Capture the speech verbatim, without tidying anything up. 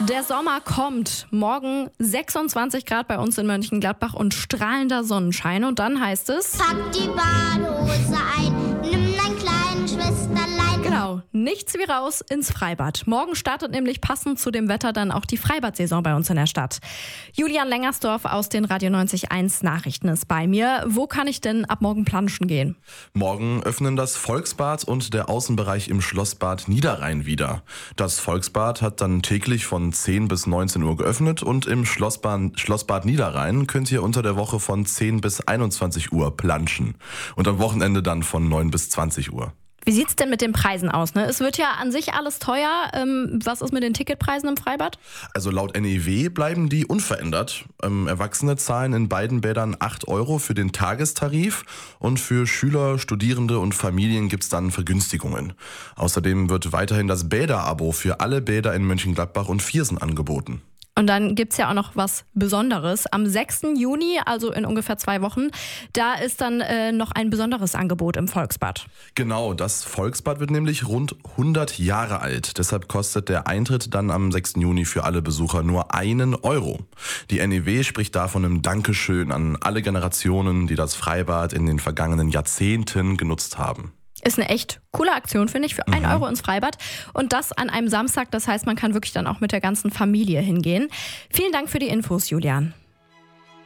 Der Sommer kommt. Morgen sechsundzwanzig Grad bei uns in Mönchengladbach und strahlender Sonnenschein. Und dann heißt es... Pack die Badehose ein, nimm dein kleines Schwesterlein. Genau, nichts wie raus ins Freibad. Morgen startet nämlich passend zu dem Wetter dann auch die Freibad-Saison bei uns in der Stadt. Julian Lengersdorf aus den Radio neunzig Komma eins Nachrichten ist bei mir. Wo kann ich denn ab morgen planschen gehen? Morgen öffnen das Volksbad und der Außenbereich im Schlossbad Niederrhein wieder. Das Volksbad hat dann täglich von zehn bis neunzehn Uhr geöffnet und im Schlossbad, Schlossbad Niederrhein könnt ihr unter der Woche von zehn bis einundzwanzig Uhr planschen. Und am Wochenende dann von neun bis zwanzig Uhr. Wie sieht's denn mit den Preisen aus? Ne? Es wird ja an sich alles teuer. Ähm, was ist mit den Ticketpreisen im Freibad? Also laut N E W bleiben die unverändert. Ähm, Erwachsene zahlen in beiden Bädern acht Euro für den Tagestarif und für Schüler, Studierende und Familien gibt's dann Vergünstigungen. Außerdem wird weiterhin das Bäderabo für alle Bäder in Mönchengladbach und Viersen angeboten. Und dann gibt's ja auch noch was Besonderes. Am sechsten Juni, also in ungefähr zwei Wochen, da ist dann äh, noch ein besonderes Angebot im Volksbad. Genau, das Volksbad wird nämlich rund hundert Jahre alt. Deshalb kostet der Eintritt dann am sechsten Juni für alle Besucher nur einen Euro. Die N E W spricht da von einem Dankeschön an alle Generationen, die das Freibad in den vergangenen Jahrzehnten genutzt haben. Ist eine echt coole Aktion, finde ich, für einen Euro ins Freibad. Und das an einem Samstag, das heißt, man kann wirklich dann auch mit der ganzen Familie hingehen. Vielen Dank für die Infos, Julian.